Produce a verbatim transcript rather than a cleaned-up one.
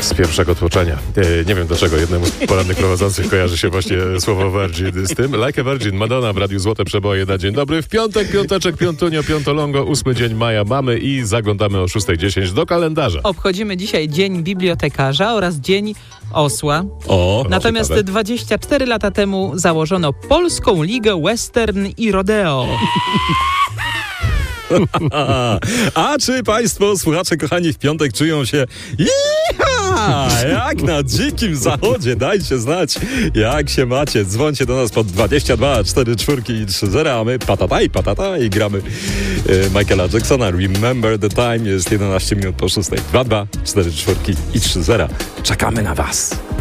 z pierwszego tłoczenia. E, nie wiem dlaczego jednemu z porannych prowadzących kojarzy się właśnie słowo Virgin z tym. Like a Virgin, Madonna w Radiu Złote Przeboje na dzień dobry. W piątek, piąteczek, piątunio, piątolongo, ósmy dzień maja mamy i zaglądamy o szósta dziesięć do kalendarza. Obchodzimy dzisiaj Dzień Bibliotekarza oraz Dzień Osła. O, Natomiast ciekawe. dwadzieścia cztery lata temu założono Polską Ligę Western i Rodeo. A, a czy państwo, słuchacze kochani, w piątek czują się Iha! Jak na dzikim zachodzie? Dajcie znać, jak się macie. Dzwońcie do nas pod dwadzieścia dwa cztery cztery i trzy zero, a my patataj, patataj gramy e, Michaela Jacksona. Remember the time, jest jedenaście minut po szóstej. dwa dwa cztery cztery i trzy zero. Czekamy na was.